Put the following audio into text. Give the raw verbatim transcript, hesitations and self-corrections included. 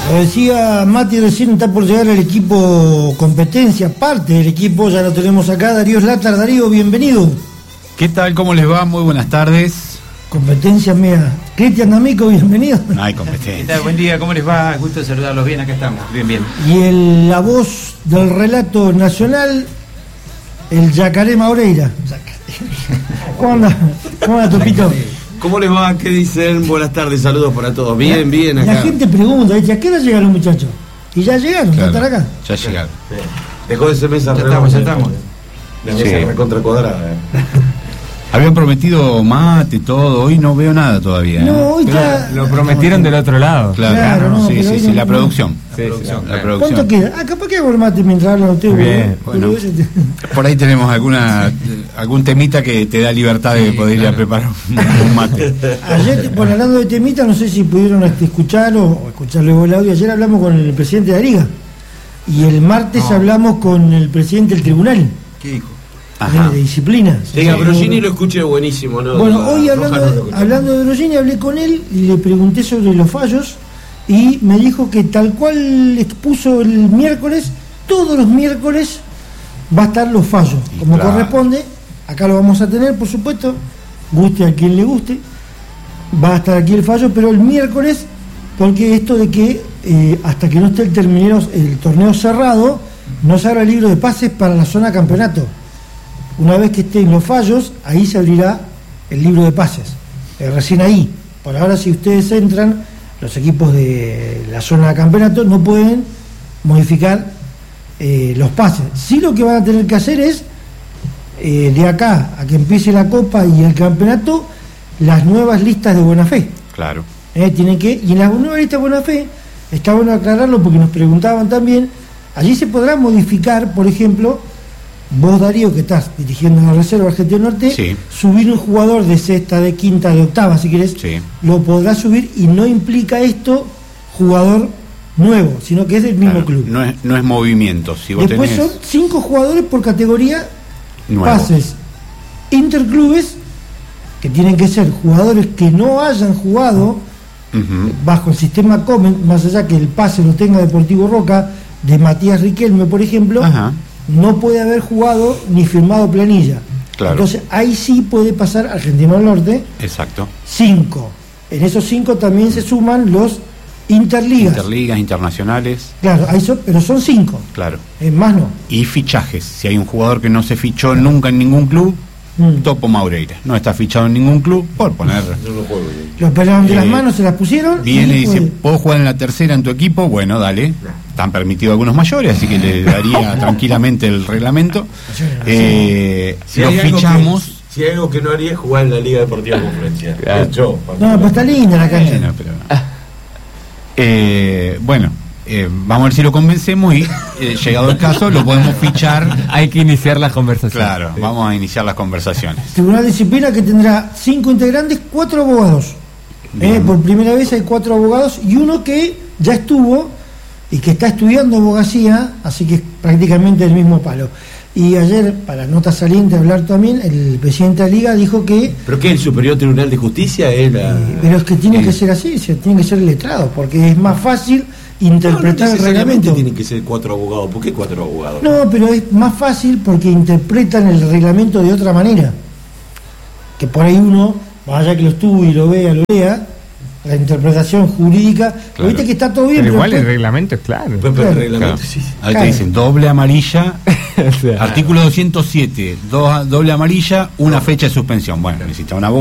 Lo decía Mati recién, está por llegar el equipo competencia, parte del equipo, ya lo tenemos acá, Darío Slater. Darío, bienvenido. ¿Qué tal? ¿Cómo les va? Muy buenas tardes. Competencia mía. Cristian D'Amico, bienvenido. No hay competencia. ¿Qué tal? Buen día, ¿cómo les va? Gusto de saludarlos. Bien, acá estamos. Bien, bien. Y el, la voz del relato nacional, el Yacaré Maureira. ¿Cómo anda? ¿Cómo anda, Topito? ¿Cómo les va? ¿Qué dicen? Buenas tardes, saludos para todos. Bien, bien acá. La gente pregunta, ¿a qué hora llegan los muchachos? Y ya llegaron, Claro, ya están acá. Ya llegaron. Sí. Dejó de ser mesa Ya redonda. estamos, ya estamos. La mesa Sí. recontra cuadrada. Habían prometido mate, todo. Hoy no veo nada todavía. ¿eh? No, hoy Pero- está... Lo prometieron del otro lado. Claro, Claro, no, sí, pero sí, hoy sí, no- la no. producción. Sí, sí, producción, La claro. producción. ¿Cuánto queda? Ah, capaz que hago el mate mientras hablan ustedes. Bien, bueno. Pero- Por ahí tenemos alguna algún temita que te da libertad de Sí, poder ir a claro. preparar un, un mate. Ayer, bueno, hablando de temita, no sé si pudieron este, escuchar o, o escuchar luego el audio. Ayer hablamos con el presidente de la Liga y el martes No. hablamos con el presidente del tribunal ¿Qué dijo? Ajá. de disciplina. Sí, a Brogini lo escuché buenísimo, ¿no? Bueno, A hoy Roja hablando, no lo de, escuché. hablando de Brogini, hablé con él y le pregunté sobre los fallos y me dijo que tal cual expuso el miércoles, todos los miércoles va a estar los fallos, Y como claro. corresponde. Acá lo vamos a tener, por supuesto, guste a quien le guste, va a estar aquí el fallo, pero el miércoles, porque esto de que eh, hasta que no esté el, terminero, el torneo cerrado, no se abra el libro de pases para la zona campeonato. Una vez que estén los fallos, ahí se abrirá el libro de pases. Eh, recién ahí. Por ahora, si ustedes entran, los equipos de la zona de campeonato no pueden modificar eh, los pases. Sí, lo que van a tener que hacer es, eh, de acá a que empiece la Copa y el campeonato, las nuevas listas de buena fe. Claro. Eh, tienen que, y en las nuevas listas de buena fe, está bueno aclararlo porque nos preguntaban también, allí se podrá modificar, por ejemplo, vos, Darío, que estás dirigiendo la Reserva Argentina Norte, Sí. subir un jugador de sexta, de quinta, de octava, si querés, Sí. lo podrás subir y no implica esto jugador nuevo, sino que es del mismo Claro. club. No es, no es movimiento. Si vos Después tenés son cinco jugadores por categoría, nuevo. pases interclubes, que tienen que ser jugadores que no hayan jugado Ujú. bajo el sistema Comen, más allá que el pase lo tenga Deportivo Roca, de Matías Riquelme, por ejemplo, Ajá. no puede haber jugado ni firmado planilla. Claro. Entonces ahí sí puede pasar Argentino del Norte, Exacto. cinco. En esos cinco también se suman los interligas. Interligas, internacionales. Claro, ahí son, pero son cinco, Claro. es más no. Y fichajes. Si hay un jugador que no se fichó nunca en ningún club, Mm. Topo Maureira. No está fichado en ningún club, por poner. Yo no juego bien. Lo operaron de Eh, las manos, se las pusieron. Viene y dice, puede- ¿puedo jugar en la tercera en tu equipo? Bueno, dale. Están permitidos algunos mayores, así que le daría tranquilamente el reglamento. Eh, Si lo hay algo fichamos. que- si hay algo que no haría es jugar en la Liga Deportiva Conferencia. Claro. Yo, No, pues está linda la cancha. Bueno, pero- Eh, bueno, eh, vamos a ver si lo convencemos y, eh, llegado el caso, lo podemos fichar. Hay que iniciar la conversación. Claro, vamos a iniciar las conversaciones. Tribunal de Disciplina que tendrá cinco integrantes, cuatro abogados. Eh, Bien. por primera vez hay cuatro abogados y uno que ya estuvo y que está estudiando abogacía, así que es prácticamente el mismo palo. Y ayer, para nota saliente hablar también, el presidente de la Liga dijo que, ¿Pero qué? ¿El Superior Tribunal de Justicia es la...? eh, pero es que tiene eh. que ser así, se tiene que ser letrado, porque es más fácil No, no interpretar el necesariamente reglamento. tienen que ser cuatro abogados. ¿Por qué cuatro abogados? No, pero es más fácil porque interpretan el reglamento de otra manera. Que por ahí uno, más allá que lo estudie y lo vea, lo lea, la interpretación jurídica, Claro. viste que está todo bien, Pero igual el después- reglamento es claro. Pero, pero Claro. el reglamento, Claro. sí. Ahí Claro. te dicen doble amarilla, O sea, artículo doscientos siete, do- doble amarilla, una fecha de suspensión. Bueno, necesita una